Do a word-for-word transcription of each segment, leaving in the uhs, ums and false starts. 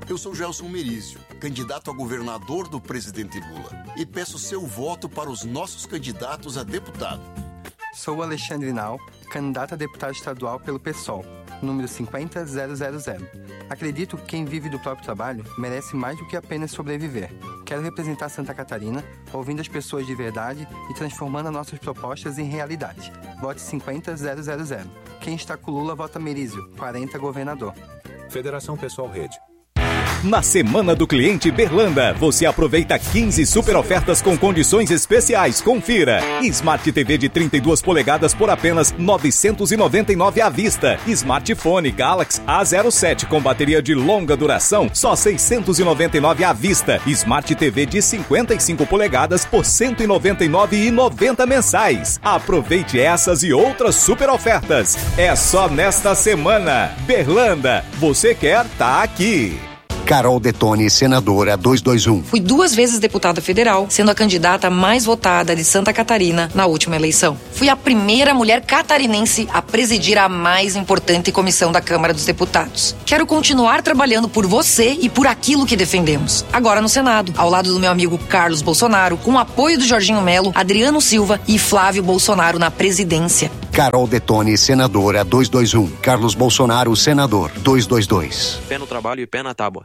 Eu sou Gelson Merizio, candidato a governador do presidente Lula, e peço seu voto para os nossos candidatos a deputado. Sou Alexandre Nau, candidato a deputado estadual pelo PSOL, número cinquenta mil. Acredito que quem vive do próprio trabalho merece mais do que apenas sobreviver. Quero representar Santa Catarina, ouvindo as pessoas de verdade e transformando as nossas propostas em realidade. Vote cinquenta mil. Quem está com Lula, vota Merizio, quarenta governador. Federação Pessoal Rede. Na Semana do Cliente Berlanda, você aproveita quinze super ofertas com condições especiais. Confira. Smart T V de trinta e duas polegadas por apenas novecentos e noventa e nove reais à vista. Smartphone Galaxy A zero sete com bateria de longa duração, só seiscentos e noventa e nove reais à vista. Smart T V de cinquenta e cinco polegadas por cento e noventa e nove reais e noventa centavos mensais. Aproveite essas e outras super ofertas. É só nesta semana. Berlanda, você quer tá aqui. Carol Detoni, senadora duzentos e vinte e um. Fui duas vezes deputada federal, sendo a candidata mais votada de Santa Catarina na última eleição. Fui a primeira mulher catarinense a presidir a mais importante comissão da Câmara dos Deputados. Quero continuar trabalhando por você e por aquilo que defendemos. Agora no Senado, ao lado do meu amigo Carlos Bolsonaro, com o apoio do Jorginho Melo, Adriano Silva e Flávio Bolsonaro na presidência. Carol Detoni, senadora duzentos e vinte e um. Carlos Bolsonaro, senador duzentos e vinte e dois. Pé no trabalho e pé na tábua.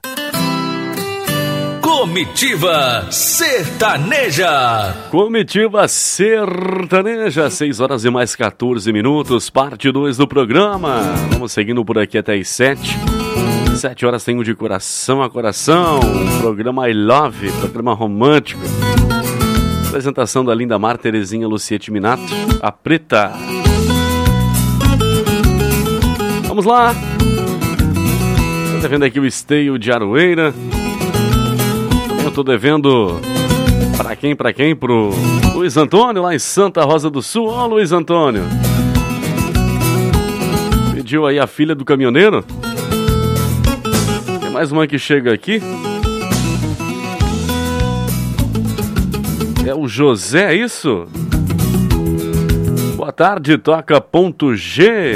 Comitiva Sertaneja. Comitiva Sertaneja, seis horas e mais quatorze minutos, parte dois do programa. Vamos seguindo por aqui até as sete. sete horas tem um de coração a coração. Programa I Love, programa romântico. Apresentação da linda Mar Terezinha Luciete Minato, a Preta. Vamos lá. Tá vendo aqui o esteio de Aroeira. Eu tô devendo pra quem, pra quem? Pro Luiz Antônio, lá em Santa Rosa do Sul. Ó, Luiz Antônio. Pediu aí a filha do caminhoneiro. Tem mais uma que chega aqui. É o José, é isso? Boa tarde, toca ponto G.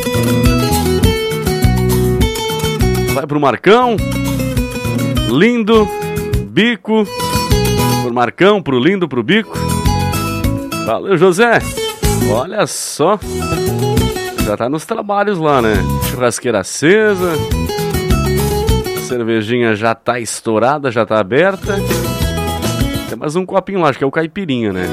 Vai pro Marcão. Lindo. Bico. Pro Marcão, pro Lindo, pro Bico. Valeu, José. Olha só. Já tá nos trabalhos lá, né? Churrasqueira acesa. A cervejinha já tá estourada, já tá aberta. Tem mais um copinho lá, acho que é o caipirinha, né?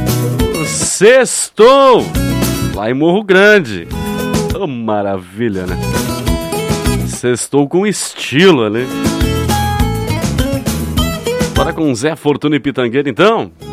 Sextou! Lá em Morro Grande. Oh, maravilha, né? Sextou com estilo ali. Bora com Zé Fortuna e Pitangueira, então?